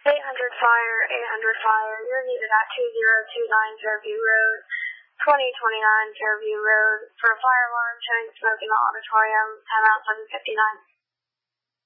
800 fire, 800 fire. You're needed at 2029 Fairview Road, 2029 Fairview Road. For a fire alarm showing smoke in the auditorium, timeout 7:59.